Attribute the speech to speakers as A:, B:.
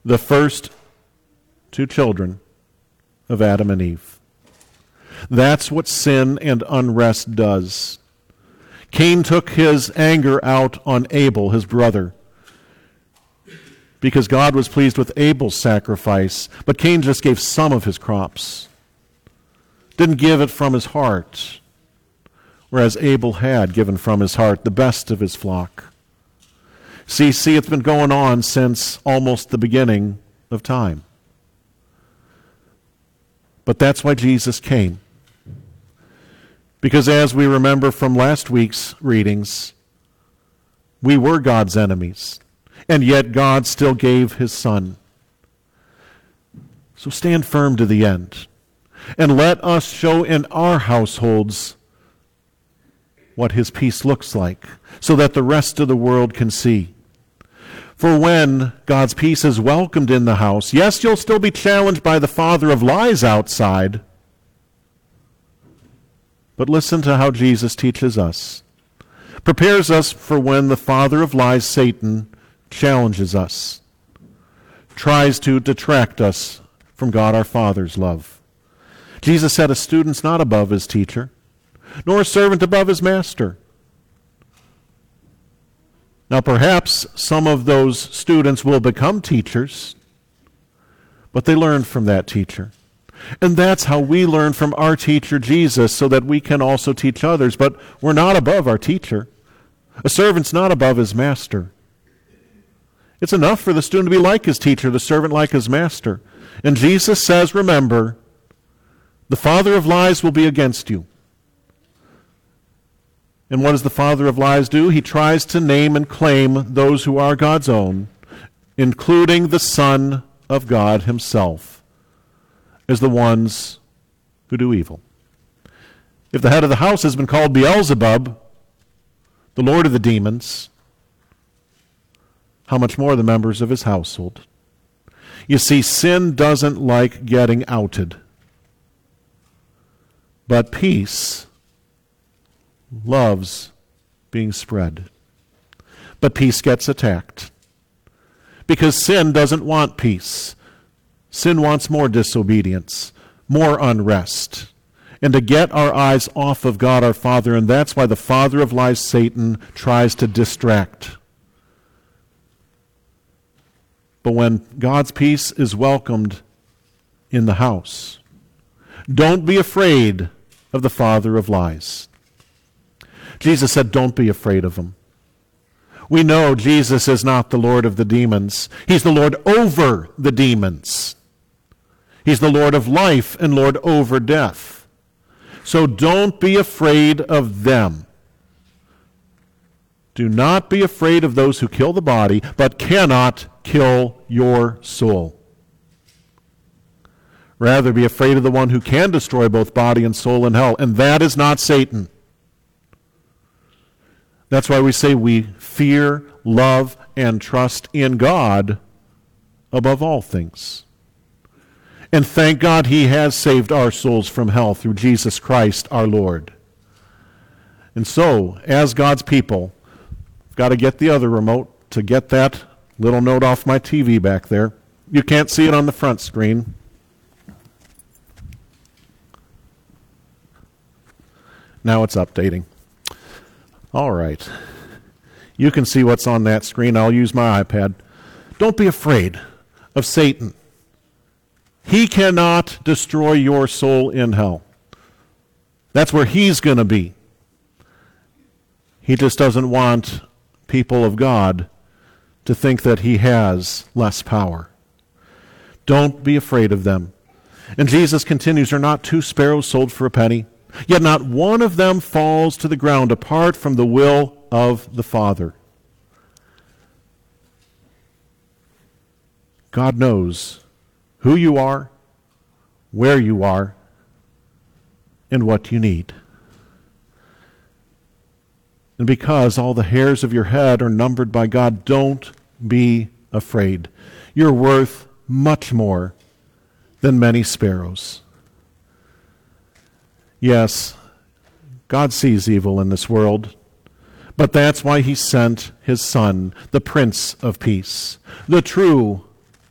A: the first two children of Adam and Eve. That's what sin and unrest does. Cain took his anger out on Abel, his brother, because God was pleased with Abel's sacrifice, but Cain just gave some of his crops. Didn't give it from his heart, whereas Abel had given from his heart the best of his flock. See, it's been going on since almost the beginning of time. But that's why Jesus came. Because as we remember from last week's readings, we were God's enemies, and yet God still gave his Son. So stand firm to the end, and let us show in our households what his peace looks like, so that the rest of the world can see. For when God's peace is welcomed in the house, yes, you'll still be challenged by the father of lies outside, but listen to how Jesus teaches us. Prepares us for when the father of lies, Satan, challenges us, tries to detract us from God our Father's love. Jesus said, a student's not above his teacher, nor a servant above his master. Now perhaps some of those students will become teachers, but they learned from that teacher. And that's how we learn from our teacher, Jesus, so that we can also teach others. But we're not above our teacher. A servant's not above his master. It's enough for the student to be like his teacher, the servant like his master. And Jesus says, remember, the father of lies will be against you. And what does the father of lies do? He tries to name and claim those who are God's own, including the Son of God himself, as the ones who do evil. If the head of the house has been called Beelzebub, the lord of the demons, how much more the members of his household? You see, sin doesn't like getting outed, but peace loves being spread. But peace gets attacked, because sin doesn't want peace. Sin wants more disobedience, more unrest, and to get our eyes off of God our Father, and that's why the father of lies, Satan, tries to distract. But when God's peace is welcomed in the house, don't be afraid of the father of lies. Jesus said, don't be afraid of him. We know Jesus is not the Lord of the demons. He's the Lord over the demons. He's the Lord of life and Lord over death. So don't be afraid of them. Do not be afraid of those who kill the body, but cannot kill your soul. Rather, be afraid of the one who can destroy both body and soul in hell, and that is not Satan. That's why we say we fear, love, and trust in God above all things. And thank God he has saved our souls from hell through Jesus Christ our Lord. And so, as God's people, I've got to get the other remote to get that little note off my TV back there. You can't see it on the front screen. Now it's updating. All right. You can see what's on that screen. I'll use my iPad. Don't be afraid of Satan. He cannot destroy your soul in hell. That's where he's going to be. He just doesn't want people of God to think that he has less power. Don't be afraid of them. And Jesus continues, "Are not two sparrows sold for a penny? Yet not one of them falls to the ground apart from the will of the Father." God knows who you are, where you are, and what you need. And because all the hairs of your head are numbered by God, don't be afraid. You're worth much more than many sparrows. Yes, God sees evil in this world, but that's why he sent his Son, the Prince of Peace, the true